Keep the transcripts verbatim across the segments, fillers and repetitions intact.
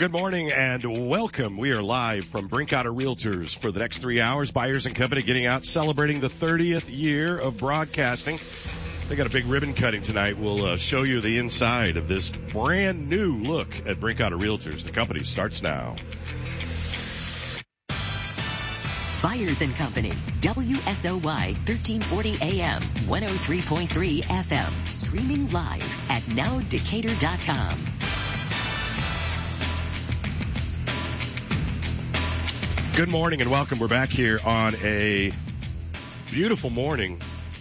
Good morning and welcome. We are live from Brinkotter Realtors for the next three hours. Byers and Company getting out, celebrating the thirtieth year of broadcasting. They got a big ribbon cutting tonight. We'll uh, show you the inside of this brand new look at Brinkotter Realtors. The company starts now. Byers and Company, W S O Y thirteen forty A M, one oh three point three F M, streaming live at now decatur dot com. Good morning and welcome. We're back here on a beautiful morning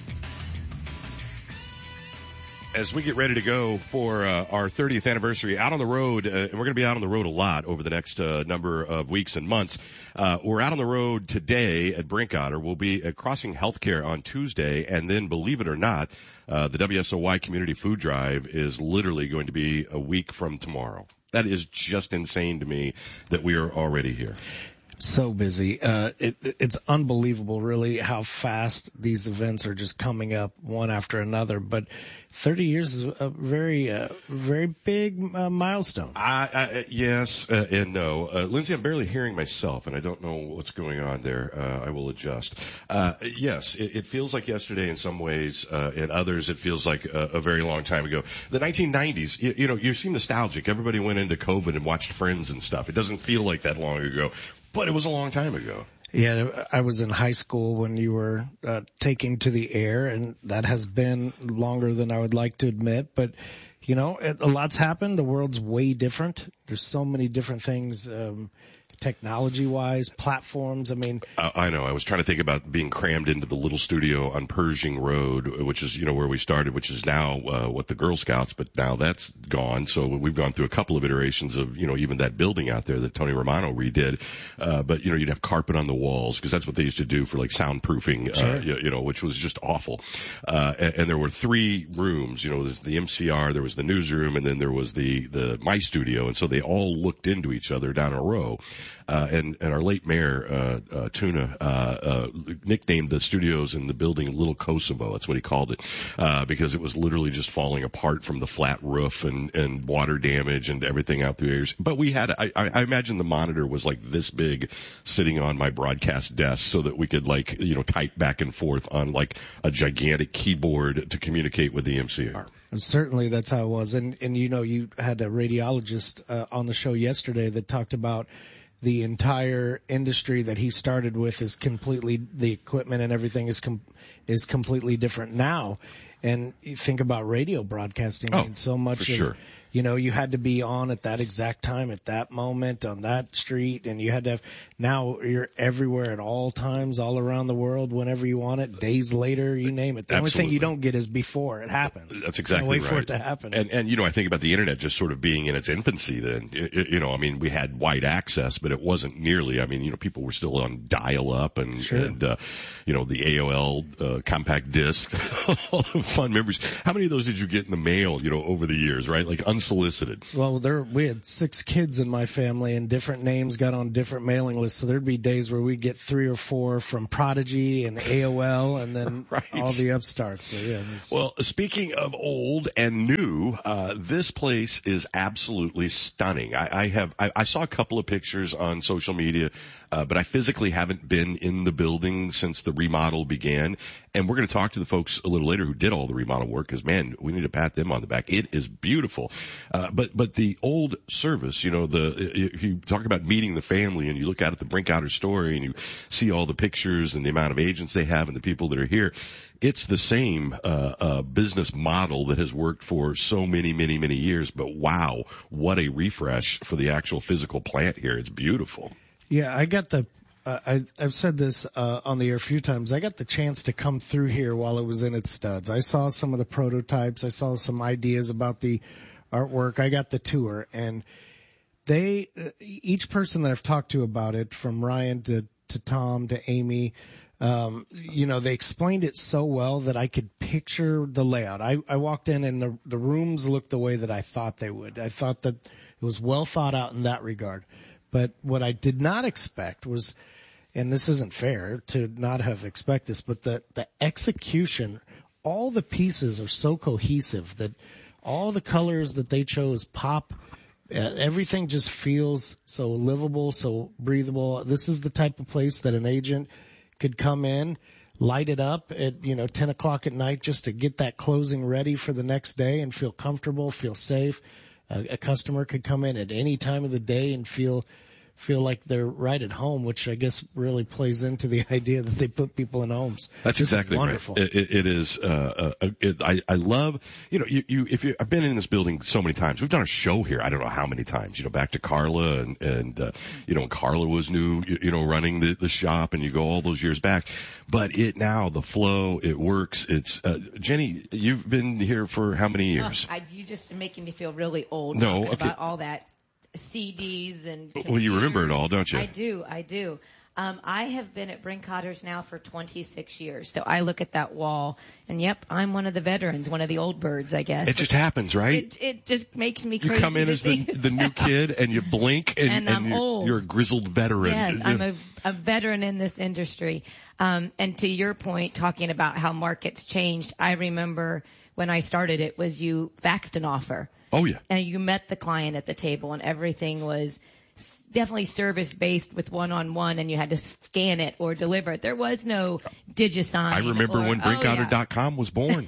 as we get ready to go for uh, our thirtieth anniversary out on the road, uh, and we're going to be out on the road a lot over the next uh, number of weeks and months. Uh, we're out on the road today at Brinkotter. We'll be at Crossing Healthcare on Tuesday, and then, believe it or not, uh, the W S O Y Community Food Drive is literally going to be a week from tomorrow. That is just insane to me that we are already here. So busy. Uh, it, it's unbelievable, really, how fast these events are just coming up one after another. But thirty years is a very, uh, very big uh, milestone. I, I, yes uh, and no. Uh, Lindsay, I'm barely hearing myself, and I don't know what's going on there. Uh, I will adjust. Uh, yes, it, it feels like yesterday in some ways. Uh, in others, it feels like a, a very long time ago. The nineteen nineties, you, you know, you seem nostalgic. Everybody went into COVID and watched Friends and stuff. It doesn't feel like that long ago. But it was a long time ago. Yeah, I was in high school when you were uh, taking to the air, and that has been longer than I would like to admit. But, you know, it, a lot's happened. The world's way different. There's so many different things, um, technology-wise, platforms. I mean, uh, I know. I was trying to think about being crammed into the little studio on Pershing Road, which is, you know, where we started, which is now uh, what the Girl Scouts, but now that's gone. So we've gone through a couple of iterations of, you know, even that building out there that Tony Romano redid. Uh, but, you know, you'd have carpet on the walls because that's what they used to do for like soundproofing, sure. uh, you, you know, which was just awful. Uh, and, and there were three rooms, you know, there's the M C R, there was the newsroom, and then there was the, the My Studio. And so they all looked into each other down a row. Uh, and, and our late mayor, uh, uh, Tuna, uh, uh, nicknamed the studios in the building Little Kosovo. That's what he called it, uh, because it was literally just falling apart from the flat roof and, and water damage and everything out through the areas. But we had, I, I imagine the monitor was like this big sitting on my broadcast desk so that we could like, you know, type back and forth on like a gigantic keyboard to communicate with the M C R. And certainly that's how it was. And, and you know, you had a radiologist, uh, on the show yesterday that talked about the entire industry that he started with is completely, the equipment and everything is com- is completely different now. And you think about radio broadcasting, oh, I mean, so much for of, sure. you know, you had to be on at that exact time, at that moment, on that street, and you had to have, now you're everywhere at all times, all around the world, whenever you want it, days later, you name it. The Absolutely. only thing you don't get is before it happens. That's exactly wait right. for it to happen. And, and, you know, I think about the internet just sort of being in its infancy then. It, it, you know, I mean, we had wide access, but it wasn't nearly, I mean, you know, people were still on dial-up and, sure. and uh, you know, the A O L uh, compact disc, all the fun memories. How many of those did you get in the mail, you know, over the years, right? Like unsolicited. Well, there, we had six kids in my family and different names got on different mailing lists. So there'd be days where we'd get three or four from Prodigy and A O L and then right. all the upstarts. So, yeah, well, speaking of old and new, uh, this place is absolutely stunning. I, I have, I, I saw a couple of pictures on social media, uh, but I physically haven't been in the building since the remodel began. And we're going to talk to the folks a little later who did all the remodel work because, man, we need to pat them on the back. It is beautiful. Uh, but, but the old service, you know, the, if you talk about meeting the family and you look out at the Brinkotter story and you see all the pictures and the amount of agents they have and the people that are here, it's the same, uh, uh, business model that has worked for so many, many, many years. But wow, what a refresh for the actual physical plant here. It's beautiful. Yeah, I got the, Uh, I, I've said this uh, on the air a few times. I got the chance to come through here while it was in its studs. I saw some of the prototypes. I saw some ideas about the artwork. I got the tour, and they, uh, each person that I've talked to about it, from Ryan to, to Tom to Amy, um, you know, they explained it so well that I could picture the layout. I, I walked in and the, the rooms looked the way that I thought they would. I thought that it was well thought out in that regard. But what I did not expect was, and this isn't fair to not have expected this, but the, the execution, all the pieces are so cohesive that all the colors that they chose pop uh, everything just feels so livable, so breathable. This is the type of place that an agent could come in, light it up at, you know, ten o'clock at night just to get that closing ready for the next day and feel comfortable, feel safe. Uh, a customer could come in at any time of the day and feel feel like they're right at home, which I guess really plays into the idea that they put people in homes. That's This is exactly wonderful. right. It, it, it is. Uh, uh, it, I, I love. You know, you, you. If you, I've been in this building so many times. We've done a show here. I don't know how many times. You know, back to Carla and and uh, you know, when Carla was new. You, you know, running the the shop, and you go all those years back. But it now the flow. It works. It's uh, Jenny. You've been here for how many years? Oh, I, you just are making me feel really old. No, talking okay. about all that C Ds and. Well, you remember it all, don't you? I do. I do. Um, I have been at Brinkotters now for twenty-six years. So I look at that wall, and yep, I'm one of the veterans, one of the old birds, I guess. It just happens, right? It, it just makes me You crazy. come in to as the, think the new kid, and you blink, and, And I'm you're, old. you're a grizzled veteran. Yes, I'm a, a veteran in this industry. Um, and to your point, talking about how markets changed, I remember when I started, it was you faxed an offer. Oh yeah. And you met the client at the table, and everything was definitely service-based with one-on-one, and you had to scan it or deliver it. There was no DigiSign. I remember or, when oh, Brinkotter dot com yeah. was born.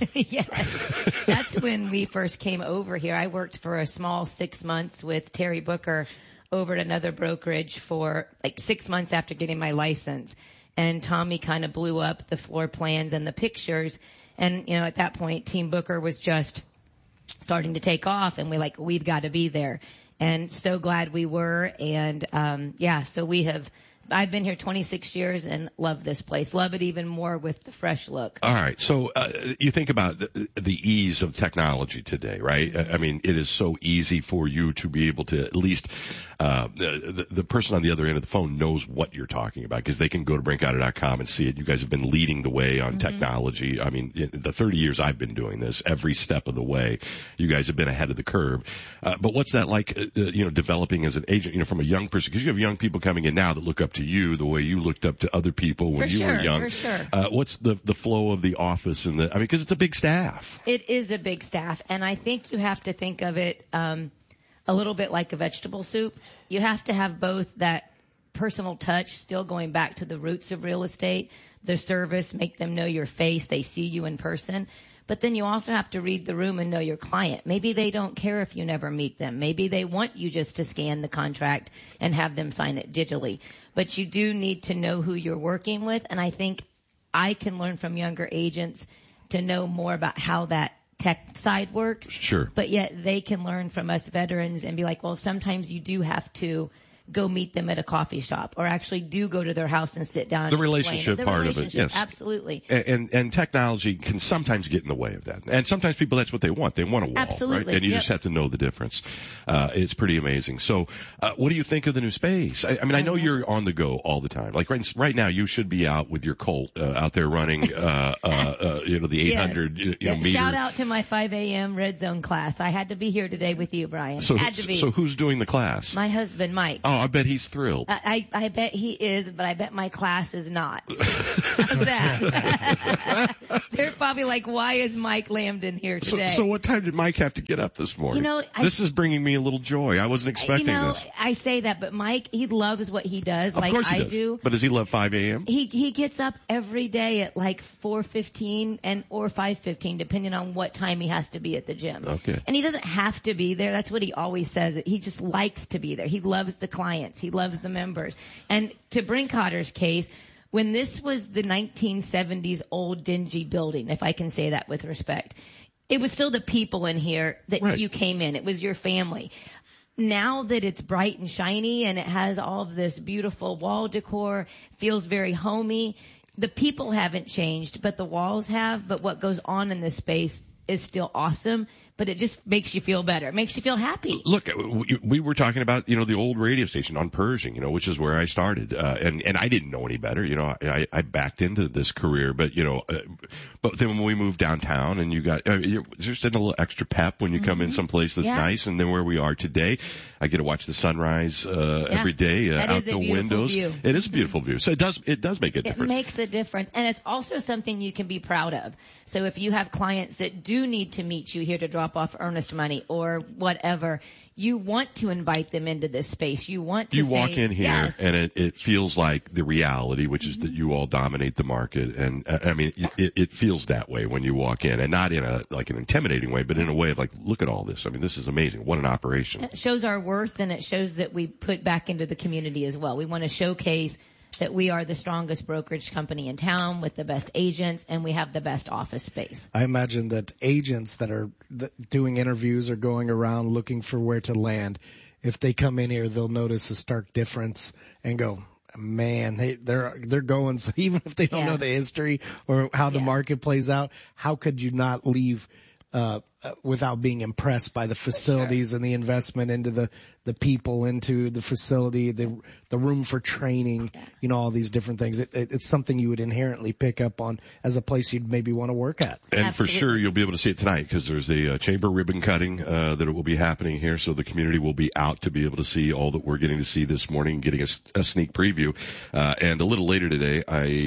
Yes. That's when we first came over here. I worked for a small six months with Terry Booker over at another brokerage for like six months after getting my license. And Tommy kind of blew up the floor plans and the pictures. And, you know, at that point, Team Booker was just starting to take off, and we like, we've got to be there. And so glad we were. And, um, yeah, so we have, I've been here twenty-six years and love this place. Love it even more with the fresh look. All right. So, uh, you think about the, the ease of technology today, right? I mean, it is so easy for you to be able to at least, uh, the, the person on the other end of the phone knows what you're talking about because they can go to Brinkotter dot com and see it. You guys have been leading the way on mm-hmm. technology. I mean, in the thirty years I've been doing this, every step of the way, you guys have been ahead of the curve. Uh, but what's that like, uh, you know, developing as an agent, you know, from a young person? Because you have young people coming in now that look up to you the way you looked up to other people when for you sure, were young. For sure. Uh, what's the, the flow of the office and the, I mean, because it's a big staff. It is a big staff, and I think you have to think of it um, a little bit like a vegetable soup. You have to have both that personal touch, still going back to the roots of real estate, the service, make them know your face, they see you in person. But then you also have to read the room and know your client. Maybe they don't care if you never meet them. Maybe they want you just to scan the contract and have them sign it digitally. But you do need to know who you're working with, and I think I can learn from younger agents to know more about how that tech side works. Sure. But yet they can learn from us veterans and be like, well, sometimes you do have to go meet them at a coffee shop or actually do go to their house and sit down. The and relationship the part relationship, of it, yes. Absolutely. And, and and technology can sometimes get in the way of that. And sometimes people, that's what they want. They want a wall, Absolutely. right? And you Yep. just have to know the difference. Uh, it's pretty amazing. So, uh, what do you think of the new space? I, I mean, I know you're on the go all the time. Like right, right now, you should be out with your Colt, uh, out there running, uh, uh, uh, you know, the eight hundred, Yes. you know, Yeah, meter. Shout out to my five a.m. Red Zone class. I had to be here today with you, Brian. So, had to be. so who's doing the class? My husband, Mike. Oh, I bet he's thrilled. I, I bet he is, but I bet my class is not. How's that? They're probably like, why is Mike Lambden here So, today? so what time did Mike have to get up this morning? You know, I- this is bringing me a little joy. I wasn't expecting you know, this. I say that, but Mike, he loves what he does, Of like course he I does. do. But does he love five a.m.? He he gets up every day at like four fifteen and or five fifteen, depending on what time he has to be at the gym. Okay. And he doesn't have to be there. That's what he always says. He just likes to be there. He loves the clients. He loves the members. And to Brinkotter's case, when this was the nineteen seventies old dingy building, if I can say that with respect, it was still the people in here that Right. you came in. It was your family. Now that it's bright and shiny and it has all of this beautiful wall decor, feels very homey, the people haven't changed, but the walls have. But what goes on in this space is still awesome, but it just makes you feel better. It makes you feel happy. Look, we, we were talking about, you know, the old radio station on Pershing, you know, which is where I started. Uh, and, and I didn't know any better. You know, I, I backed into this career, but, you know, uh, but then when we moved downtown and you got, uh, you're just a little extra pep when you come in someplace that's Yeah. nice. And then where we are today, I get to watch the sunrise, uh, Yeah. every day, uh, That out is a the beautiful windows. view. It is a beautiful view. So it does, it does make a It difference. makes a difference. And it's also something you can be proud of. So if you have clients that do need to meet you here to draw drop off earnest money or whatever. You want to invite them into this space. You want to You say, walk in here yes. and it, it feels like the reality, which is mm-hmm. that you all dominate the market. And uh, I mean, it, it feels that way when you walk in, and not in a, like an intimidating way, but in a way of like, look at all this. I mean, this is amazing. What an operation. It shows our worth, and it shows that we put back into the community as well. We want to showcase that we are the strongest brokerage company in town with the best agents, and we have the best office space. I imagine that agents that are th- doing interviews or going around looking for where to land, if they come in here, they'll notice a stark difference and go, man, they, they're they're going. So even if they don't yeah. know the history or how the yeah. market plays out, how could you not leave uh, uh without being impressed by the facilities sure. and the investment into the the people, into the facility, the the room for training, yeah. you know, all these different things. It, it, it's something you would inherently pick up on as a place you'd maybe want to work at. And Absolutely. for sure, you'll be able to see it tonight because there's a uh, chamber ribbon cutting uh, that will be happening here. So the community will be out to be able to see all that we're getting to see this morning, getting a, a sneak preview. Uh, and a little later today,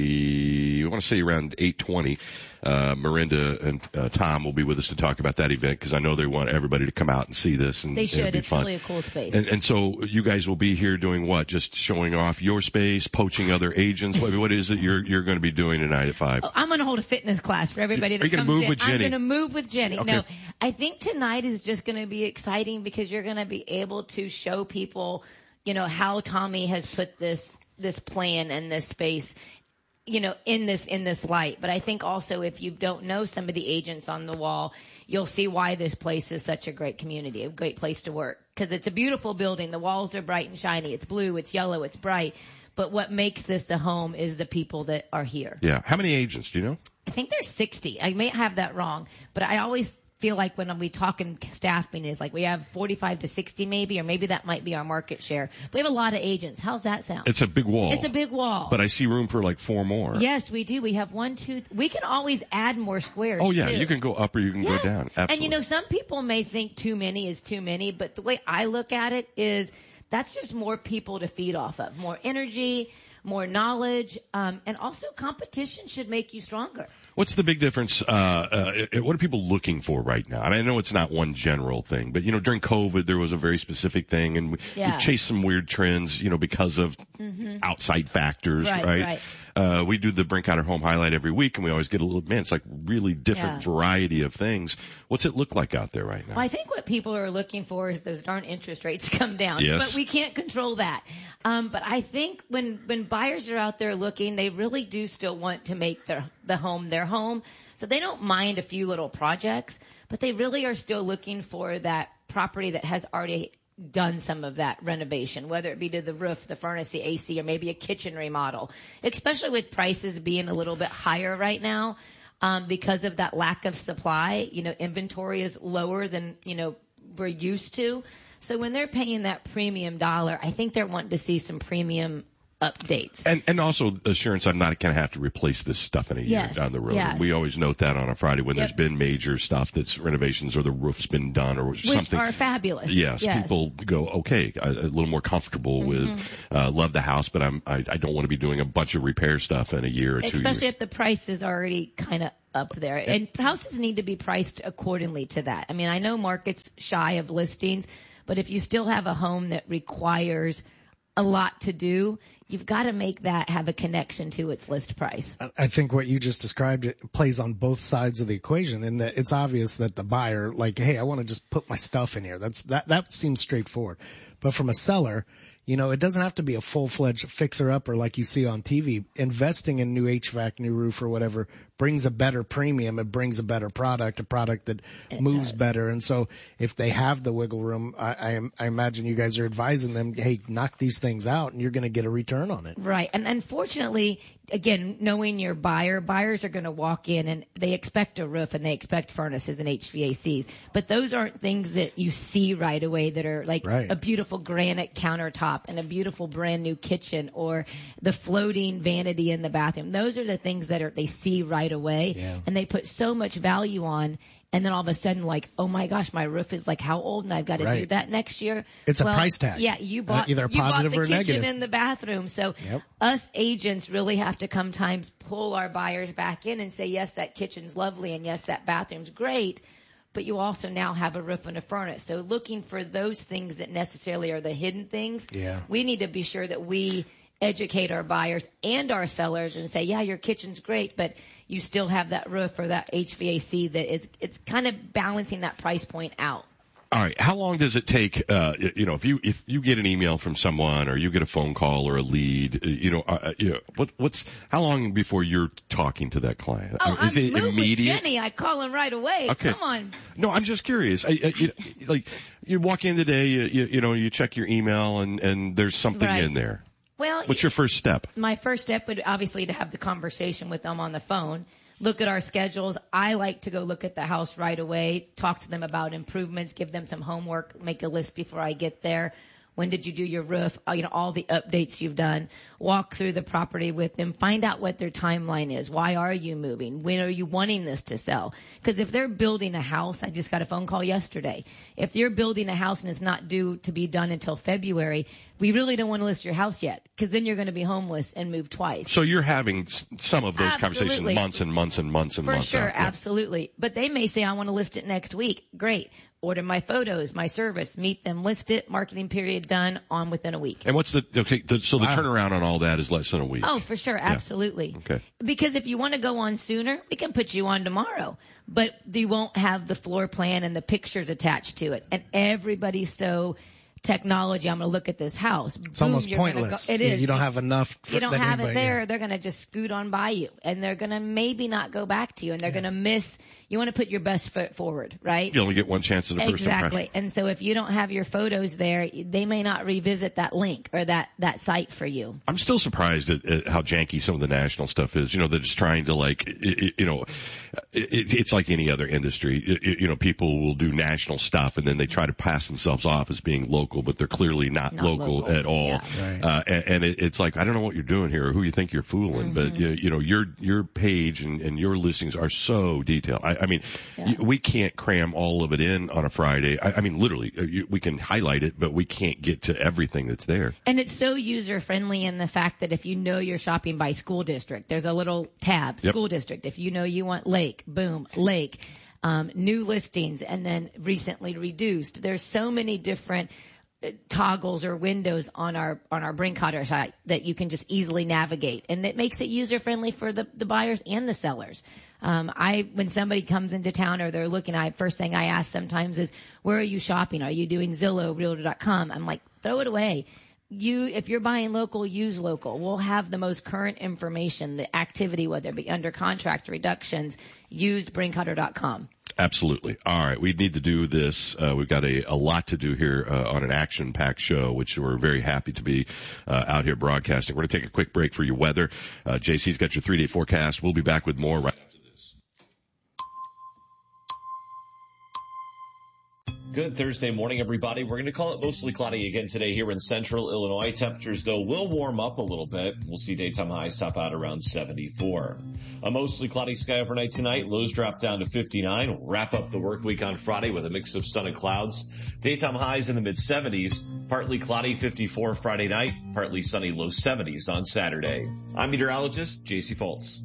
I want to say around eight twenty, uh, Miranda and uh, Tom will be with us to talk about that event because I know they want everybody to come out and see this. And they should. It'll be it's fun. really a cool space. And, and so you guys will be here doing what? Just showing off your space, poaching other agents. What, what is it you're you're going to be doing tonight at five? Oh, I'm going to hold a fitness class for everybody that Are you comes gonna move in. with Jenny? I'm going to move with Jenny. Okay. No, I think tonight is just going to be exciting because you're going to be able to show people, you know, how Tommy has put this this plan and this space, you know, in this in this light. But I think also if you don't know some of the agents on the wall, you'll see why this place is such a great community, a great place to work. Because it's a beautiful building. The walls are bright and shiny. It's blue, it's yellow, it's bright. But what makes this the home is the people that are here. Yeah. How many agents do you know? I think there's sixty. I may have that wrong. But I always feel like when we talk in staff meetings, like we have forty-five to sixty maybe, or maybe that might be our market share. We have a lot of agents. How's that sound? It's a big wall. It's a big wall. But I see room for like four more. Yes, we do. We have one, two, th- we can always add more squares. Oh yeah, too. you can go up or you can Yes. go down. Absolutely. And you know, some people may think too many is too many, but the way I look at it is that's just more people to feed off of, more energy, more knowledge, um, and also competition should make you stronger. What's the big difference? Uh, uh, what are people looking for right now? And I know it's not one general thing, but you know, during COVID, there was a very specific thing, and we, Yeah. we've chased some weird trends, you know, because of Mm-hmm. outside factors, Right, right? right. Uh, we do the Brink Counter Home Highlight every week, and we always get a little, man, it's like really different Yeah. variety of things. What's it look like out there right now? Well, I think what people are looking for is those darn interest rates come down. Yes. But we can't control that. Um, but I think when, when buyers are out there looking, they really do still want to make their, the home their home. So they don't mind a few little projects, but they really are still looking for that property that has already done some of that renovation, whether it be to the roof, the furnace, the A C, or maybe a kitchen remodel, especially with prices being a little bit higher right now. Um, because of that lack of supply, you know, inventory is lower than, you know, we're used to. So when they're paying that premium dollar, I think they're wanting to see some premium updates. And and also assurance I'm not going to have to replace this stuff in a year Yes, down the road. yes. And we always note that on a Friday when Yep. there's been major stuff that's renovations or the roof's been done or Which something. are fabulous. Yes, people go, okay, a, a little more comfortable Mm-hmm. with, uh, love the house, but I'm, I, I don't want to be doing a bunch of repair stuff in a year or two Especially years. if the price is already kind of up there. And houses need to be priced accordingly to that. I mean, I know market's shy of listings, but if you still have a home that requires a lot to do, you've got to make that have a connection to its list price. I think what you just described it plays on both sides of the equation, and that it's obvious that the buyer, like, hey, I want to just put my stuff in here. That's that that seems straightforward. But from a seller, you know, it doesn't have to be a full-fledged fixer-upper like you see on T V. Investing in new H V A C, new roof, or whatever brings a better premium. It brings a better product, a product that It moves does. better. And so if they have the wiggle room, I, I, I imagine you guys are advising them, hey, knock these things out, and you're going to get a return on it. Right. And unfortunately, again, knowing your buyer, buyers are going to walk in and they expect a roof and they expect furnaces and H V A Cs. But those aren't things that you see right away that are like Right. a beautiful granite countertop and a beautiful brand new kitchen or the floating vanity in the bathroom. Those are the things that are they see right away Yeah. and they put so much value on. And then all of a sudden, like, oh my gosh, my roof is like how old, and I've got to do Right. that next year. It's a Well, price tag. Yeah, you Uh, bought either a you positive bought the or a kitchen negative. and the bathroom. So Yep. us agents really have to come times pull our buyers back in and say, yes, that kitchen's lovely, and yes, that bathroom's great. but you also now have a roof and a furnace. So looking for those things that necessarily are the hidden things, Yeah. we need to be sure that we educate our buyers and our sellers and say, yeah, your kitchen's great, but you still have that roof or that H V A C that it's, it's kind of balancing that price point out. All right. How long does it take, uh, you know, if you, if you get an email from someone or you get a phone call or a lead, you know, uh, you know, what, what's, how long before you're talking to that client? Oh, Is I'm it moved immediate? with Jenny. I call him right away. Okay. Come on. No, I'm just curious. I, I, you, like, you walk in today, you, you, you know, you check your email and, and there's something Right. in there. Well, What's your first step? my first step would obviously to have the conversation with them on the phone, look at our schedules. I like to go look at the house right away, talk to them about improvements, give them some homework, make a list before I get there. When did you do your roof? Uh, You know, all the updates you've done. Walk through the property with them. Find out what their timeline is. Why are you moving? When are you wanting this to sell? Because if they're building a house, I just got a phone call yesterday. If you're building a house and it's not due to be done until February, we really don't want to list your house yet, because then you're going to be homeless and move twice. So you're having s- some of those conversations Absolutely. months and months and months and For months sure, out. Yeah. absolutely. But they may say, I want to list it next week. Great. Order my photos, my service, meet them, list it, marketing period done, on within a week. And what's the, okay, the, so the Wow. turnaround on all that is less than a week. Oh, for sure, absolutely. Okay. Because if you want to go on sooner, we can put you on tomorrow. But you won't have the floor plan and the pictures attached to it. And everybody's so technology, I'm going to look at this house. It's almost you're gonna pointless. Go, it You- is. You don't have enough. For you don't that have anybody, it there, yeah. they're going to just scoot on by you. And they're going to maybe not go back to you. And they're going to miss. You want to put your best foot forward, right? You only get one chance at a first Exactly. impression. And so if you don't have your photos there, they may not revisit that link or that, that site for you. I'm still surprised at, at how janky some of the national stuff is. You know, they're just trying to like, it, it, you know, it, it's like any other industry. It, it, you know, people will do national stuff and then they try to pass themselves off as being local, but they're clearly not, Not local, local. at all. Yeah. Right. Uh, and, and it, it's like, I don't know what you're doing here or who you think you're fooling, Mm-hmm. but you, you know, your, your page and, and your listings are so detailed. I, I mean, Yeah. you, we can't cram all of it in on a Friday. I, I mean, literally, uh, you, we can highlight it, but we can't get to everything that's there. And it's so user friendly in the fact that if you know you're shopping by school district, there's a little tab, Yep. school district. If you know you want Lake, boom, Lake, um, new listings, and then recently reduced. There's so many different uh, toggles or windows on our on our Brinkotter site that you can just easily navigate, and it makes it user friendly for the, the buyers and the sellers. Um, I, when somebody comes into town or they're looking, I, first thing I ask sometimes is, where are you shopping? Are you doing Zillow, Realtor dot com? I'm like, throw it away. You, if you're buying local, use local. We'll have the most current information, the activity, whether it be under contract, reductions, use Brinkotter dot com. Absolutely. All right. We need to do this. Uh, we've got a, a lot to do here uh, on an action-packed show, which we're very happy to be uh, out here broadcasting. We're going to take a quick break for your weather. Uh, J C's got your three-day forecast. We'll be back with more right after this. Good Thursday morning, everybody. We're going to call it mostly cloudy again today here in central Illinois. Temperatures, though, will warm up a little bit. We'll see daytime highs top out around seventy-four. A mostly cloudy sky overnight tonight. Lows drop down to fifty-nine. We'll wrap up the work week on Friday with a mix of sun and clouds. Daytime highs in the mid-seventies. Partly cloudy, fifty-four Friday night. Partly sunny, low seventies on Saturday. I'm meteorologist J C Foltz.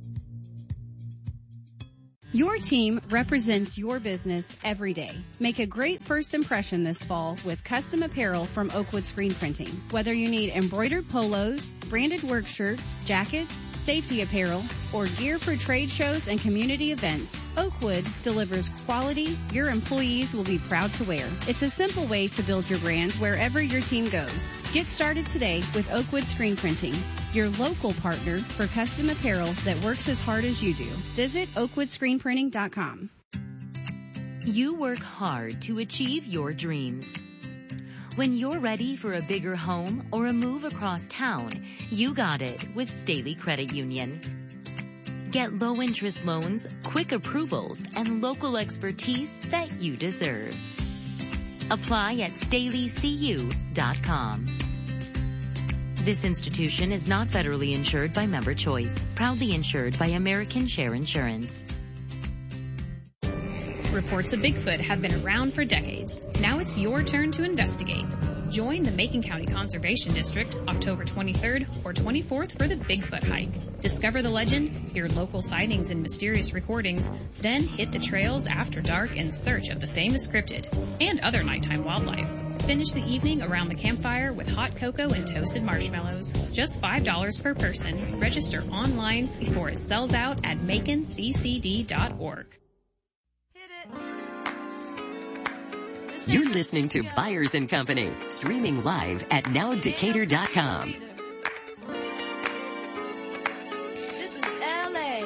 Your team represents your business every day. Make a great first impression this fall with custom apparel from Oakwood Screen Printing. Whether you need embroidered polos, branded work shirts, jackets, safety apparel, or gear for trade shows and community events, Oakwood delivers quality your employees will be proud to wear. It's a simple way to build your brand wherever your team goes. Get started today with Oakwood Screen Printing, your local partner for custom apparel that works as hard as you do. Visit oakwood screen printing dot com. You work hard to achieve your dreams. When you're ready for a bigger home or a move across town, you got it with Staley Credit Union. Get low interest loans, quick approvals, and local expertise that you deserve. Apply at staley c u dot com. This institution is not federally insured by Member Choice, proudly insured by American Share Insurance. Reports of Bigfoot have been around for decades. Now it's your turn to investigate. Join the Macon County Conservation District October twenty-third or twenty-fourth for the Bigfoot hike. Discover the legend, hear local sightings and mysterious recordings, then hit the trails after dark in search of the famous cryptid and other nighttime wildlife. Finish the evening around the campfire with hot cocoa and toasted marshmallows. Just five dollars per person. Register online before it sells out at macon c c d dot org. You're listening to Byers and Company, streaming live at now decatur dot com. This is L A.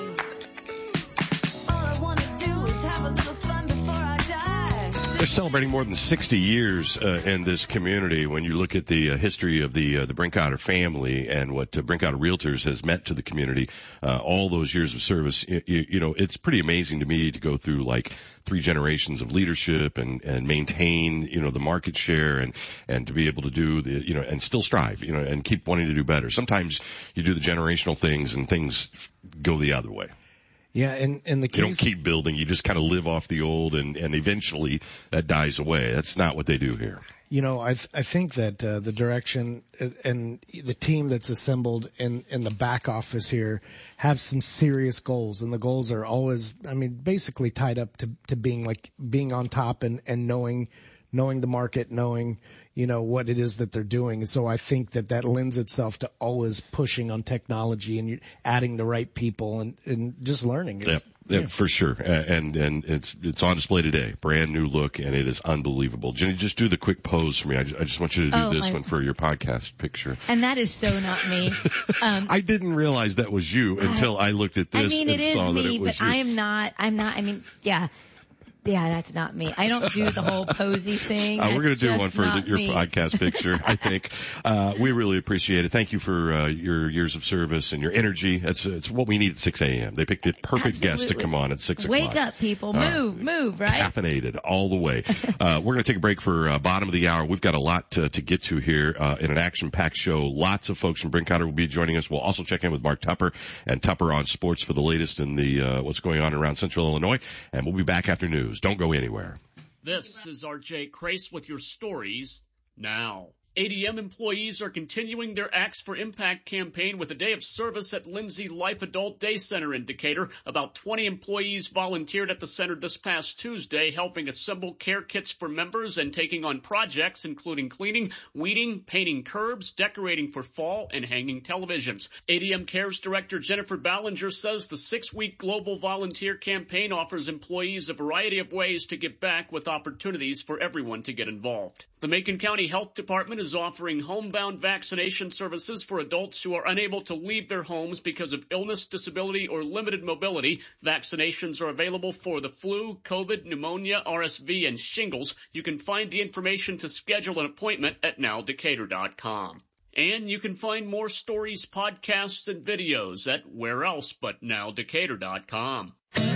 All I want to do is have a little fun before I die. They're celebrating more than sixty years uh, in this community. When you look at the uh, history of the uh, the Brinkotter family and what uh, Brinkotter Realtors has meant to the community, uh, all those years of service, you, you know, it's pretty amazing to me to go through like three generations of leadership and, and maintain, you know, the market share and, and to be able to do the, you know, and still strive, you know, and keep wanting to do better. Sometimes you do the generational things and things go the other way. Yeah, and, and the case, you don't keep building, you just kind of live off the old and, and eventually that dies away. That's not what they do here. You know, I th- I think that uh, the direction and the team that's assembled in, in the back office here have some serious goals, and the goals are always, I mean, basically tied up to, to being like being on top and, and knowing knowing the market, knowing, you know, what it is that they're doing. So I think that that lends itself to always pushing on technology and adding the right people and, and just learning. Yep, yep, yeah. For sure. And, and it's, it's on display today. Brand new look, and it is unbelievable. Jenny, just do the quick pose for me. I just, I just want you to do oh, this my... one for your podcast picture. And that is so not me. Um, I didn't realize that was you until I, I looked at this I mean, and it saw is that me, it was but you. I am not, I'm not, I mean, yeah. Yeah, that's not me. I don't do the whole posy thing. Uh, we're going to do one for the, your me. podcast picture, I think. Uh, we really appreciate it. Thank you for uh, your years of service and your energy. It's, it's what we need at six a.m. They picked the perfect Absolutely. guest to come on at six Wake o'clock. Wake up, people. Uh, move, move, right? Caffeinated all the way. uh, we're going to take a break for uh, bottom of the hour. We've got a lot to, to get to here uh, in an action-packed show. Lots of folks from Brinkotter will be joining us. We'll also check in with Mark Tupper and Tupper on Sports for the latest in the uh, what's going on around Central Illinois. And we'll be back after news. Don't go anywhere. This is R J Crace with your stories now. A D M employees are continuing their Acts for Impact campaign with a day of service at Lindsay Life Adult Day Center in Decatur. About twenty employees volunteered at the center this past Tuesday, helping assemble care kits for members and taking on projects including cleaning, weeding, painting curbs, decorating for fall, and hanging televisions. A D M Cares Director Jennifer Ballinger says the six-week global volunteer campaign offers employees a variety of ways to give back with opportunities for everyone to get involved. The Macon County Health Department is offering homebound vaccination services for adults who are unable to leave their homes because of illness, disability, or limited mobility. Vaccinations are available for the flu, COVID, pneumonia, R S V, and shingles. You can find the information to schedule an appointment at now decatur dot com. And you can find more stories, podcasts, and videos at where else but now decatur dot com.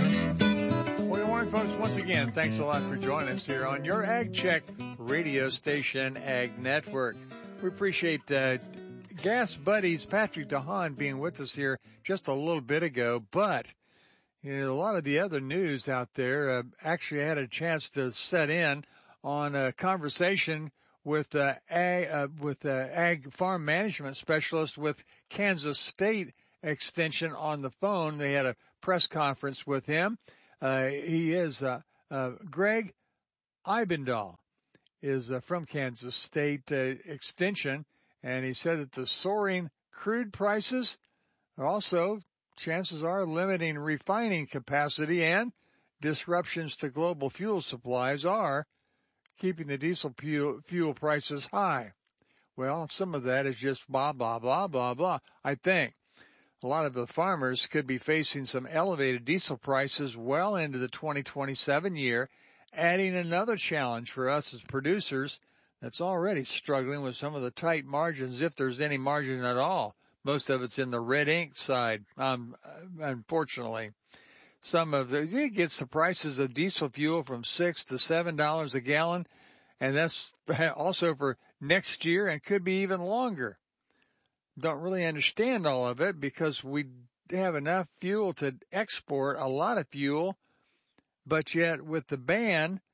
Well, good morning, folks. Once again, thanks a lot for joining us here on your Ag Check radio station, Ag Network. We appreciate uh, Gas Buddies Patrick DeHaan being with us here just a little bit ago, but you know, a lot of the other news out there uh, actually had a chance to set in on a conversation with uh, ag, uh, with uh, ag farm management specialist with Kansas State Extension on the phone. They had a press conference with him. Uh, he is uh, uh, Greg Eibendahl is uh, from Kansas State uh, Extension, and he said that the soaring crude prices are also, chances are, limiting refining capacity, and disruptions to global fuel supplies are keeping the diesel fuel, fuel prices high. Well, some of that is just blah, blah, blah, blah, blah. I think a lot of the farmers could be facing some elevated diesel prices well into the twenty twenty-seven year, adding another challenge for us as producers that's already struggling with some of the tight margins, if there's any margin at all. Most of it's in the red ink side, um, unfortunately. Some of the, it gets the prices of diesel fuel from six to seven dollars a gallon, and that's also for next year and could be even longer. Don't really understand all of it because we have enough fuel to export a lot of fuel, but yet with the ban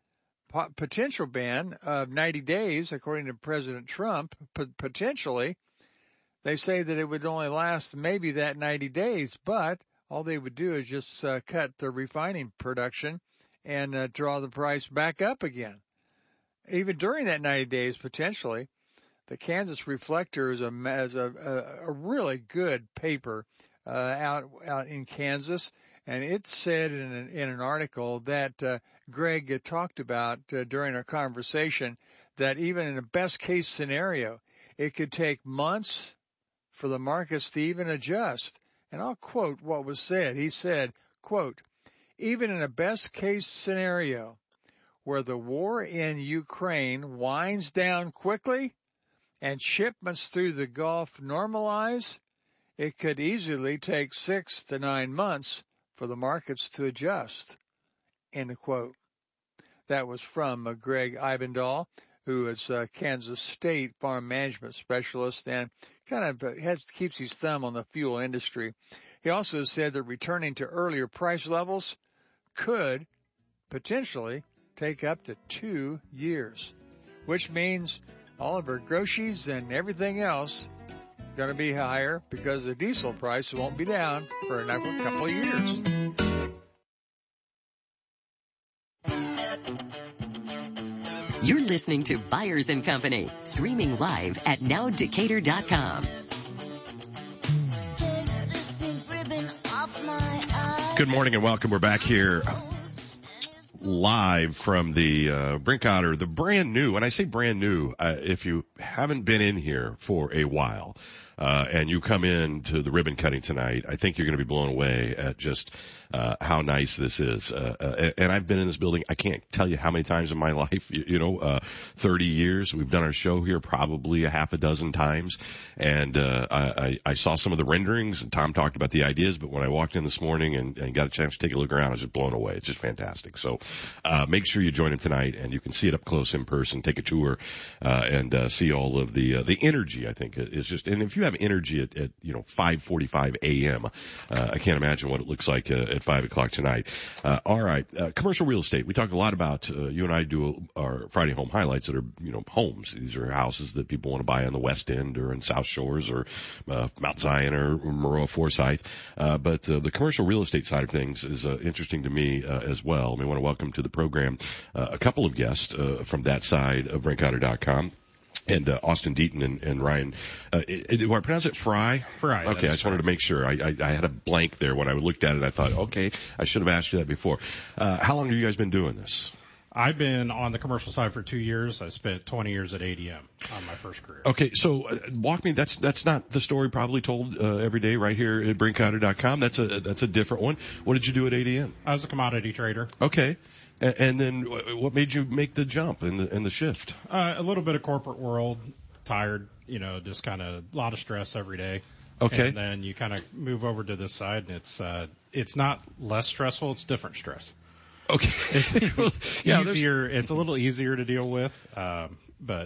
po- potential ban of ninety days, according to President Trump, p- potentially. They say that it would only last maybe that ninety days, but all they would do is just uh, cut the refining production and uh, draw the price back up again. Even during that ninety days, potentially. The Kansas Reflector is a, is a, a, a really good paper uh, out out in Kansas, and it said in an, in an article that uh, Greg uh, talked about uh, during our conversation that even in a best case scenario, it could take months for the markets to even adjust. And I'll quote what was said. He said, quote, even in a best case scenario where the war in Ukraine winds down quickly and shipments through the Gulf normalize, it could easily take six to nine months for the markets to adjust. End quote. That was from uh, Greg Ibendahl, who is a Kansas State farm management specialist and kind of uh, has keeps his thumb on the fuel industry. He also said that returning to earlier price levels could potentially take up to two years, which means all of our groceries and everything else going to be higher because the diesel price won't be down for another couple of years. You're listening to Byers and Company, streaming live at now decatur dot com. Good morning and welcome. We're back here live from the uh, Brinkotter, the brand new, and I say brand new, uh, if you haven't been in here for a while, uh, and you come in to the ribbon cutting tonight, I think you're going to be blown away at just uh, how nice this is. Uh, uh, and I've been in this building, I can't tell you how many times in my life, you, you know, uh, thirty years. We've done our show here probably a half a dozen times. And uh, I, I saw some of the renderings, and Tom talked about the ideas, but when I walked in this morning and, and got a chance to take a look around, I was just blown away. It's just fantastic. So uh, make sure you join him tonight, and you can see it up close in person, take a tour, uh, and uh, see all of the uh, the energy, I think, is just, and if you have energy at, at you know, five forty-five a.m., uh, I can't imagine what it looks like uh, at five o'clock tonight. Uh, all right, uh, commercial real estate. We talk a lot about, uh, you and I do our Friday Home Highlights that are, you know, homes. These are houses that people want to buy on the West End or in South Shores or uh, Mount Zion or Maroa Forsyth. Uh, but uh, the commercial real estate side of things is uh, interesting to me uh, as well. We want to welcome to the program uh, a couple of guests uh, from that side of Brinkotter dot com. And uh, Austin Deaton and, and Ryan, uh, do I pronounce it Fry? Fry. Okay, I just wanted to make sure. I, I, I had a blank there when I looked at it. I thought, okay, I should have asked you that before. Uh, how long have you guys been doing this? I've been on the commercial side for two years. I spent twenty years at A D M on my first career. Okay, so uh, walk me. That's that's not the story probably told uh, every day right here at Brinkotter dot com. That's a that's a different one. What did you do at A D M? I was a commodity trader. Okay. And then what made you make the jump and the, and the shift? Uh, a little bit of corporate world, tired, you know, just kind of a lot of stress every day. Okay. And then you kind of move over to this side, and it's uh, it's not less stressful; it's different stress. Okay. It's yeah, easier. It's a little easier to deal with, um, but.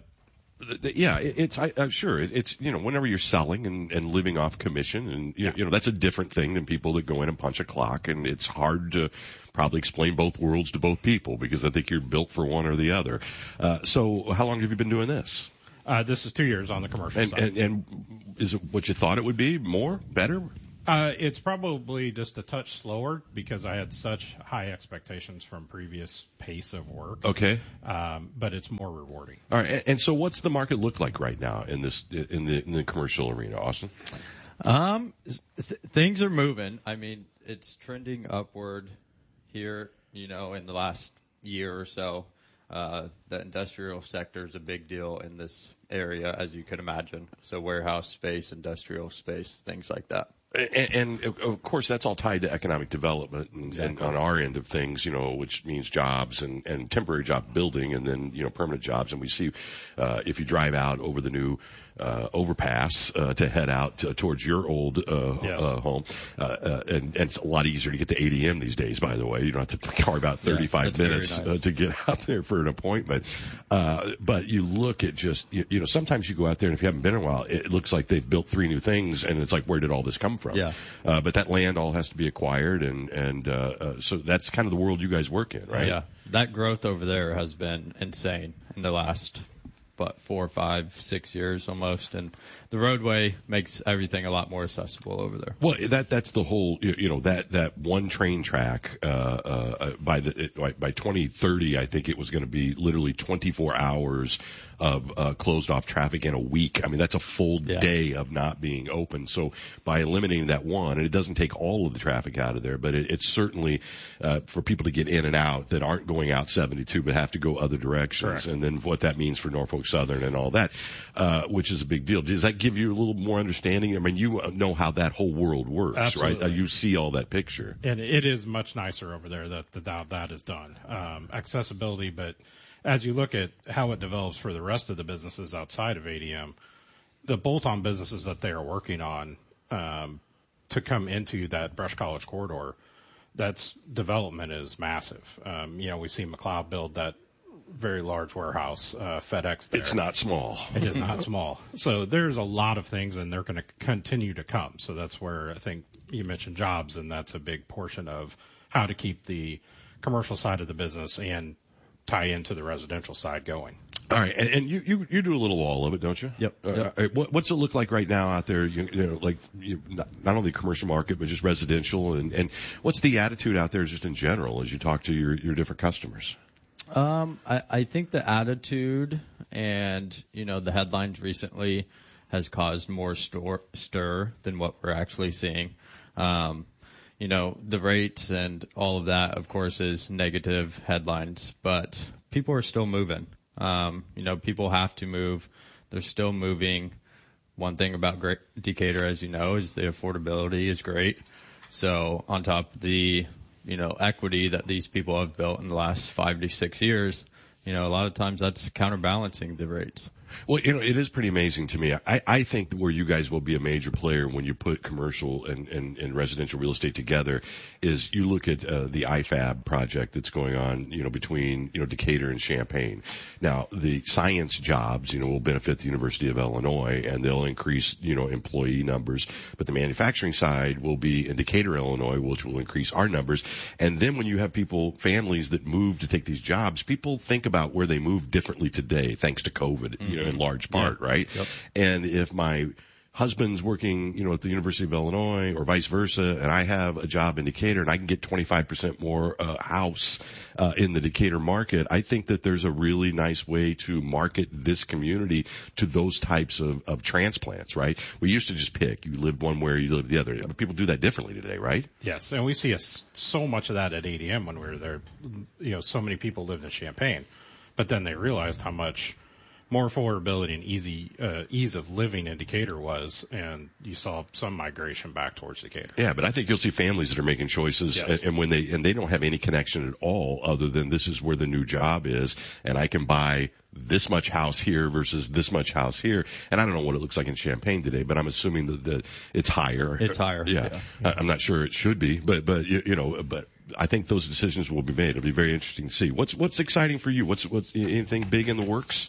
Yeah, it's I, I'm sure it's, you know, whenever you're selling and, and living off commission, and you, yeah. you know that's a different thing than people that go in and punch a clock, and it's hard to probably explain both worlds to both people because I think you're built for one or the other. Uh, so how long have you been doing this? Uh, this is two years on the commercial and, side. And, and is it what you thought it would be? More? Better? Uh, it's probably just a touch slower because I had such high expectations from previous pace of work. Okay. Um, but it's more rewarding. All right. And, and so what's the market look like right now in this, in the, in the commercial arena, Austin? Um, th- things are moving. I mean, it's trending upward here, you know, in the last year or so. Uh, the industrial sector is a big deal in this area, as you can imagine. So warehouse space, industrial space, things like that. And, and of course, that's all tied to economic development and, exactly. and on our end of things, you know, which means jobs and, and temporary job building and then, you know, permanent jobs. And we see, uh, if you drive out over the new, uh, overpass, uh, to head out to, towards your old, uh, yes. uh, home, uh, uh, and, and it's a lot easier to get to A D M these days, by the way. You don't have to carve out thirty-five yeah, minutes nice. uh, to get out there for an appointment. Uh, but you look at just, you, you know, sometimes you go out there and if you haven't been in a while, it looks like they've built three new things and it's like, where did all this come from? from. Yeah. Uh, but that land all has to be acquired, and and uh, uh, so that's kind of the world you guys work in, right? Yeah. That growth over there has been insane in the last, what, four, five, six years almost, and the roadway makes everything a lot more accessible over there. Well, that that's the whole, you you know, that that one train track uh, uh, by the by, by twenty thirty, I think it was going to be literally twenty-four hours of uh, closed off traffic in a week. I mean, that's a full Yeah. day of not being open. So by eliminating that one, and it doesn't take all of the traffic out of there, but it, it's certainly uh, for people to get in and out that aren't going out seventy-two but have to go other directions. Correct. And then what that means for Norfolk Southern and all that, uh, which is a big deal. Does that give you a little more understanding? I mean, you know how that whole world works, Absolutely. right? Uh, you see all that picture. And it is much nicer over there that that, that is done. Um, accessibility, but as you look at how it develops for the rest of the businesses outside of A D M, the bolt-on businesses that they are working on um, to come into that Brush College corridor, that's development is massive. Um, you know, we've seen McLeod build that very large warehouse, uh, FedEx there. It's not small. It is not small. So there's a lot of things, and they're going to continue to come. So that's where I think you mentioned jobs, and that's a big portion of how to keep the commercial side of the business and tie into the residential side going. All right, and, and you, you you do a little all of it, don't you? Yep. Uh, yep. uh, what, what's it look like right now out there? You, you know, like you, not, not only commercial market, but just residential, and, and what's the attitude out there just in general as you talk to your your different customers? Um, I, I think the attitude and, you know, the headlines recently has caused more stor- stir than what we're actually seeing. Um, you know, the rates and all of that, of course, is negative headlines, but people are still moving. Um, you know, people have to move. They're still moving. One thing about great Decatur, as you know, is the affordability is great. So on top of the, you know, equity that these people have built in the last five to six years, you know, a lot of times that's counterbalancing the rates. Well, you know, it is pretty amazing to me. I, I think where you guys will be a major player when you put commercial and, and, and residential real estate together is you look at uh, the I FAB project that's going on, you know, between, you know, Decatur and Champaign. Now, the science jobs, you know, will benefit the University of Illinois, and they'll increase, you know, employee numbers. But the manufacturing side will be in Decatur, Illinois, which will increase our numbers. And then when you have people, families that move to take these jobs, people think about where they move differently today, thanks to COVID, mm-hmm. you know, in large part, yeah. right? Yep. And if my husband's working, you know, at the University of Illinois or vice versa, and I have a job in Decatur and I can get twenty-five percent more uh, house uh, in the Decatur market, I think that there's a really nice way to market this community to those types of, of transplants, right? We used to just pick. You lived one way or you lived the other. But people do that differently today, right? Yes, and we see a, so much of that at A D M when we were there. You know, so many people lived in Champaign, but then they realized how much more affordability and easy uh, ease of living in Decatur was, and you saw some migration back towards Decatur. Yeah, but I think you'll see families that are making choices, yes. and, and when they and they don't have any connection at all, other than this is where the new job is, and I can buy this much house here versus this much house here. And I don't know what it looks like in Champaign today, but I'm assuming that, that it's higher. It's higher. Yeah, yeah. I'm not sure it should be, but but you, you know, but I think those decisions will be made. It'll be very interesting to see. What's what's exciting for you? What's what's anything big in the works?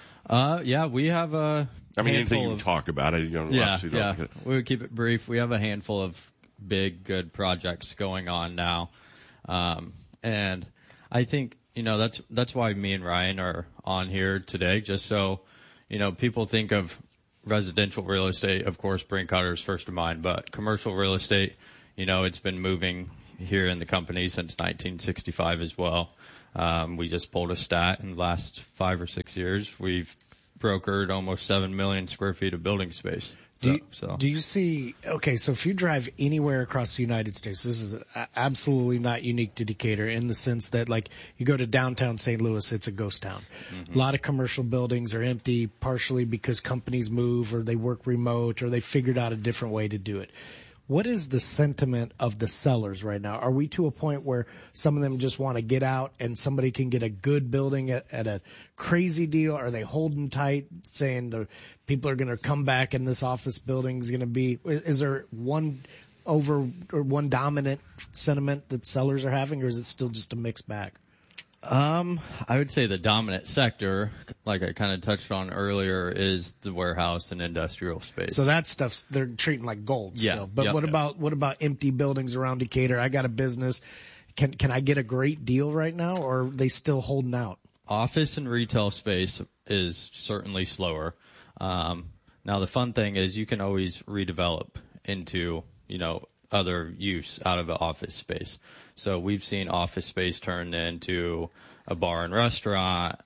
Uh, yeah, we have a. I mean, anything you of, can talk about. I, you know, yeah, obviously yeah. don't We would keep it brief. We have a handful of big, good projects going on now, um, and I think you know that's that's why me and Ryan are on here today, just so you know people think of residential real estate. Of course, Bryn Cutter is first to mind, but commercial real estate, you know, it's been moving here in the company since nineteen sixty-five as well. Um, we just pulled a stat in the last five or six years. We've brokered almost seven million square feet of building space. Do you, so, do you see, okay, so if you drive anywhere across the United States, this is absolutely not unique to Decatur in the sense that, like, you go to downtown Saint Louis, it's a ghost town. Mm-hmm. A lot of commercial buildings are empty, partially because companies move or they work remote or they figured out a different way to do it. What is the sentiment of the sellers right now? Are we to a point where some of them just want to get out and somebody can get a good building at, at a crazy deal? Are they holding tight, saying the people are going to come back and this office building is going to be? Is there one over or one dominant sentiment that sellers are having, or is it still just a mixed bag? Um, I would say the dominant sector, like I kind of touched on earlier, is the warehouse and industrial space. So that stuff's, they're treating like gold Yeah, still. But yep. what about, what about empty buildings around Decatur? I got a business. Can, can I get a great deal right now, or are they still holding out? Office and retail space is certainly slower. Um, now the fun thing is you can always redevelop into, you know, other use out of an office space. So we've seen office space turned into a bar and restaurant,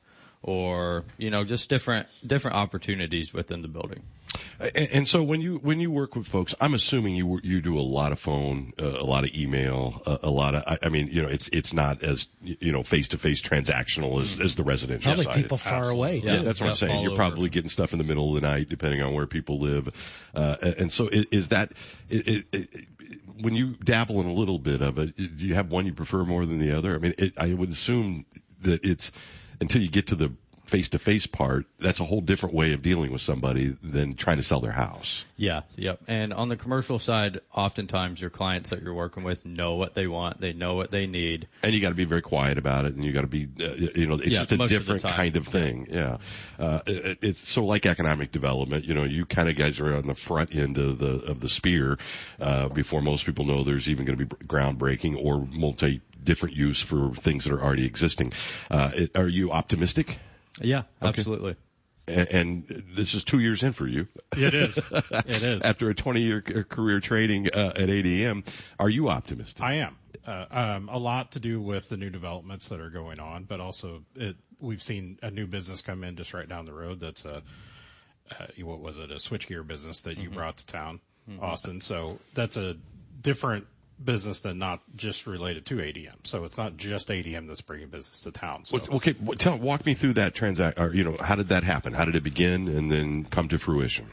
or, you know, just different, different opportunities within the building. And, and so when you when you work with folks, I'm assuming you you do a lot of phone, uh, a lot of email, uh, a lot of. I, I mean, you know, it's it's not as you know face to face transactional as, as the residential Probably side. people far away. Yeah, too. that's what I'm saying. You're probably getting stuff in the middle of the night, depending on where people live. Uh, and so is, is that it, it, it, when you dabble in a little bit of it, do you have one you prefer more than the other? I mean, it, I would assume that it's until you get to the face-to-face part, that's a whole different way of dealing with somebody than trying to sell their house. Yeah, yep. And on the commercial side, oftentimes your clients that you're working with know what they want, they know what they need. And you got to be very quiet about it, and you got to be, uh, you know, it's Yeah, just a most of the different time. kind of thing. Yeah. Uh, it, it's so like economic development, you know, you kind of guys are on the front end of the, of the spear, uh, before most people know there's even going to be groundbreaking or multi different use for things that are already existing. Uh, it, are you optimistic? Yeah, Okay. absolutely. And, and this is two years in for you. It is. It is. After a twenty-year career trading uh, at A D M, are you optimistic? I am. Uh, um, a lot to do with the new developments that are going on, but also it, we've seen a new business come in just right down the road. That's a, uh, what was it, a switchgear business that you Mhm. brought to town, Mhm. Austin. So that's a different business than not just related to A D M. So it's not just A D M that's bringing business to town. So. Well, okay, well, tell, walk me through that transact. Or, you know, how did that happen? How did it begin and then come to fruition?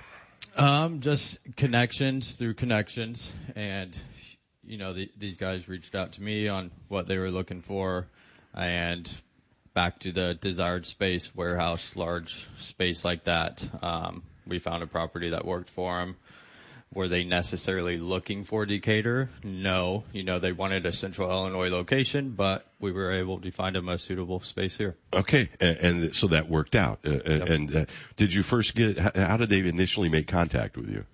Um, just connections through connections, and you know, the, these guys reached out to me on what they were looking for, and back to the desired space, warehouse, large space like that. Um, we found a property that worked for them. Were they necessarily looking for Decatur? No. You know, they wanted a central Illinois location, but we were able to find them a suitable space here. Okay, and, and so that worked out. Uh, Yep. And uh, did you first get? How, how did they initially make contact with you?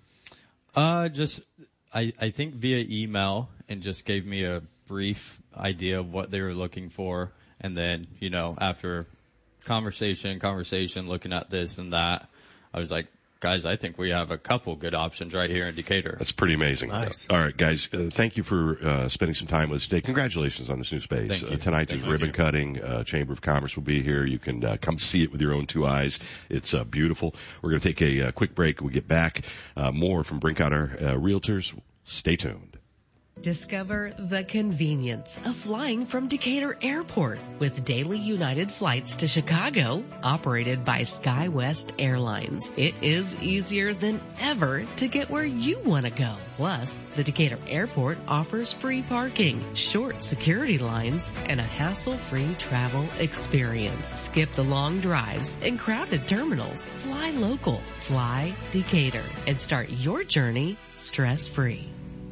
Uh, just, I, I think via email, and just gave me a brief idea of what they were looking for. And then, you know, after conversation, conversation, looking at this and that, I was like, guys, I think we have a couple good options right here in Decatur. That's pretty amazing. Nice. All right, guys, uh, thank you for uh, spending some time with us today. Congratulations on this new space. Thank you. Uh, tonight Thank is you. ribbon cutting. Uh, Chamber of Commerce will be here. You can uh, come see it with your own two eyes. It's uh, beautiful. We're going to take a uh, quick break. We'll get back. Uh, more from Brinkotter uh, Realtors. Stay tuned. Discover the convenience of flying from Decatur Airport with daily United flights to Chicago, operated by SkyWest Airlines. It is easier than ever to get where you want to go. Plus, the Decatur Airport offers free parking, short security lines, and a hassle-free travel experience. Skip the long drives and crowded terminals. Fly local. Fly Decatur and start your journey stress-free.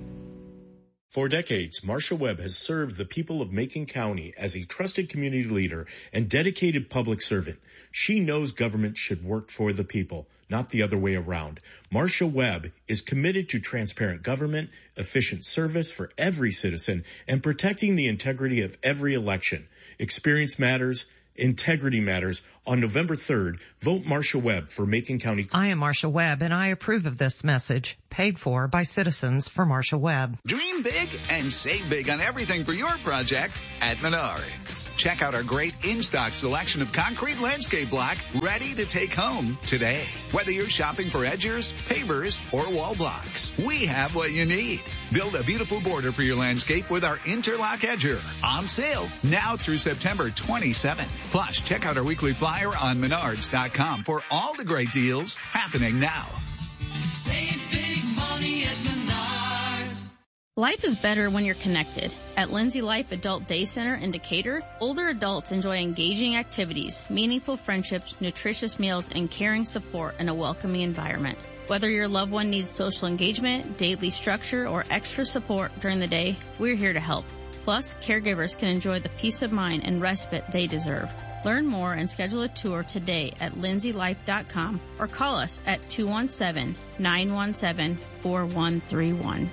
For decades, Marcia Webb has served the people of Macon County as a trusted community leader and dedicated public servant. She knows government should work for the people, not the other way around. Marcia Webb is committed to transparent government, efficient service for every citizen, and protecting the integrity of every election. Experience matters. Integrity matters. On November third, vote Marcia Webb for Macon County. I am Marcia Webb, and I approve of this message, paid for by citizens for Marcia Webb. Dream big and save big on everything for your project at Menards. Check out our great in-stock selection of concrete landscape block ready to take home today. Whether you're shopping for edgers, pavers, or wall blocks, we have what you need. Build a beautiful border for your landscape with our Interlock Edger. On sale now through September twenty-seventh. Plus, check out our weekly flyer on Menards dot com for all the great deals happening now. Save big money at Menards. Life is better when you're connected. At Lindsay Life Adult Day Center in Decatur, older adults enjoy engaging activities, meaningful friendships, nutritious meals, and caring support in a welcoming environment. Whether your loved one needs social engagement, daily structure, or extra support during the day, we're here to help. Plus, caregivers can enjoy the peace of mind and respite they deserve. Learn more and schedule a tour today at lindsay life dot com or call us at two one seven, nine one seven, four one three one.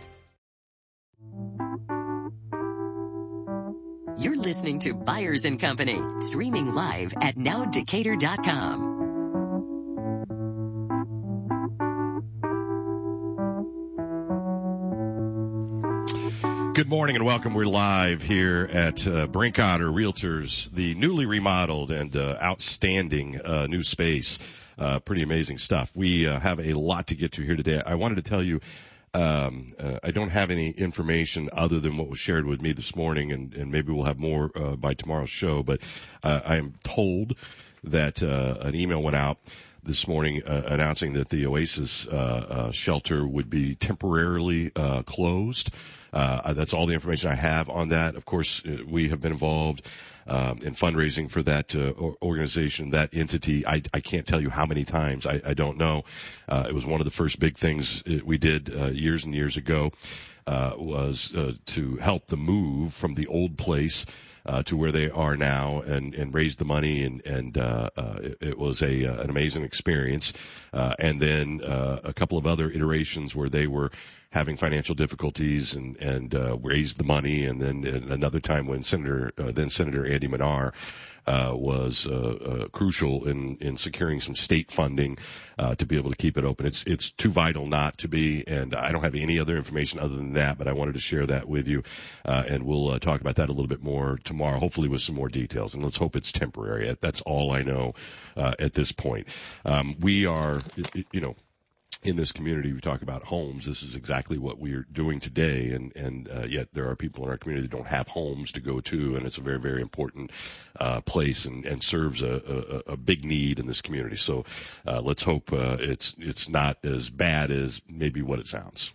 You're listening to Byers and Company, streaming live at now decatur dot com. Good morning and welcome. We're live here at uh, Brinkotter Realtors, the newly remodeled and uh, outstanding uh, new space. Uh, pretty amazing stuff. We uh, have a lot to get to here today. I wanted to tell you, um, uh, I don't have any information other than what was shared with me this morning, and, and maybe we'll have more uh, by tomorrow's show. But uh, I am told that uh, an email went out this morning uh, announcing that the Oasis uh, uh, shelter would be temporarily uh, closed. Uh, that's all the information I have on that. Of course, we have been involved um, in fundraising for that uh, organization, that entity. I, I can't tell you how many times. I, I don't know. Uh, it was one of the first big things we did uh, years and years ago, uh, was uh, to help the move from the old place Uh, to where they are now, and, and raise the money, and, and uh, uh, it, it was a uh, an amazing experience. Uh, and then uh, a couple of other iterations where they were having financial difficulties and and uh, raised the money, and then and another time when Senator uh, then Senator Andy Manar uh, was uh, uh, crucial in in securing some state funding uh, to be able to keep it open. It's it's too vital not to be, and I don't have any other information other than that, but I wanted to share that with you, uh, and we'll uh, talk about that a little bit more tomorrow, hopefully with some more details, and let's hope it's temporary. That's all I know uh, at this point. Um, we are, you know, in this community, we talk about homes. This is exactly what we're doing today, and and uh, yet there are people in our community that don't have homes to go to, and it's a very, very important uh, place, and, and serves a, a, a big need in this community. So uh, let's hope uh, it's it's not as bad as maybe what it sounds.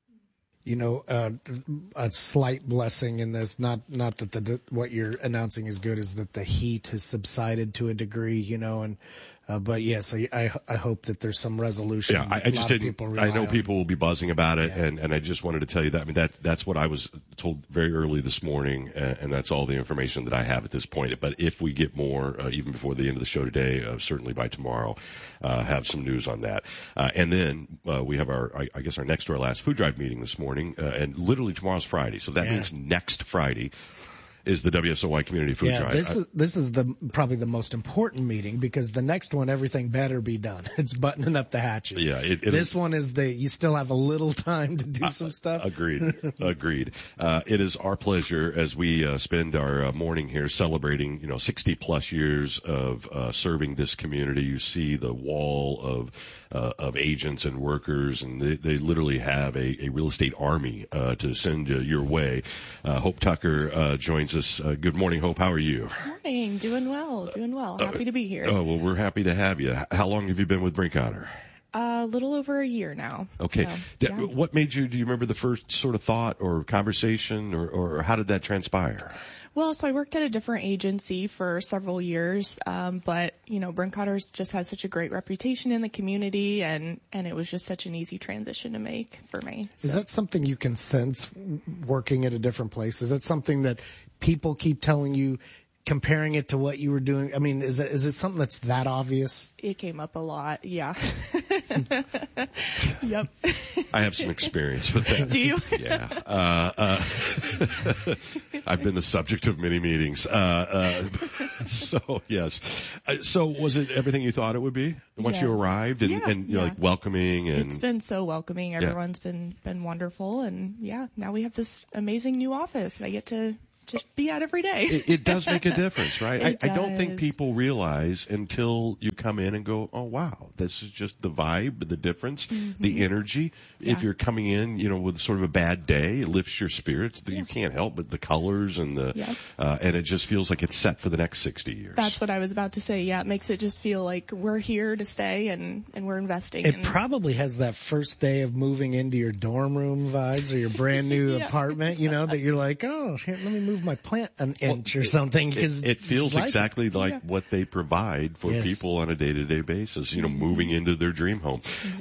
You know, uh, a slight blessing in this, not not that the what you're announcing is good, is that the heat has subsided to a degree, you know, and uh, but yes, I, I I hope that there's some resolution. Yeah, I, I just didn't. I know on. people will be buzzing about it, Yeah. and and I just wanted to tell you that. I mean, that that's what I was told very early this morning, and, and that's all the information that I have at this point. But if we get more, uh, even before the end of the show today, uh, certainly by tomorrow, uh, have some news on that. Uh, and then uh, we have our, I, I guess, our next to our last food drive meeting this morning, uh, and literally tomorrow's Friday, so that Yeah. means next Friday is the W S O Y Community Food yeah, Drive. this I, is this is the probably the most important meeting, because the next one, everything better be done. It's buttoning up the hatches. Yeah, it, it this is, one is the you still have a little time to do uh, some stuff. Agreed, agreed. Uh, it is our pleasure as we uh, spend our uh, morning here celebrating, you know, sixty plus years of uh, serving this community. You see the wall of uh, of agents and workers, and they, they literally have a, a real estate army uh, to send uh, your way. Uh, Hope Tucker uh, joins us. Uh, good morning, Hope. How are you? Morning. Doing well. Doing well. Happy to be here. Oh, well, we're happy to have you. How long have you been with Brinkotter? A little over a year now. Okay. So, D- yeah. What made you, do you remember the first sort of thought or conversation, or, or how did that transpire? Well, so I worked at a different agency for several years, um, but, you know, Brinkotter's just has such a great reputation in the community, and, and it was just such an easy transition to make for me. So. Is that something you can sense working at a different place? Is that something that people keep telling you, comparing it to what you were doing? I mean, is it, is it something that's that obvious? It came up a lot, yeah. Yep. I have some experience with that. Do you? Yeah. Uh, uh, I've been the subject of many meetings. Uh, uh, so, yes. Uh, so, was it everything you thought it would be once Yes. you arrived, and, Yeah, and you know, yeah. like welcoming and It's been so welcoming. Yeah. Everyone's been, been wonderful, and yeah, now we have this amazing new office that I get to just be at every day. it, it does make a difference, right? I, It I don't think does. people realize until you come in and go, oh wow, this is just the vibe, the difference, Mm-hmm. the energy. If Yeah. you're coming in, you know, with sort of a bad day, it lifts your spirits. You can't help but the colors and the, Yeah. uh, and it just feels like it's set for the next sixty years. That's what I was about to say. Yeah, it makes it just feel like we're here to stay, and, and we're investing. It in, probably has that first day of moving into your dorm room vibes, or your brand new Yeah. apartment, you know, that you're like, oh, here, let me move my plant an inch or something. Cause It, it feels like exactly it. like Yeah. what they provide for Yes. people on a day-to-day basis, you know, moving into their dream home.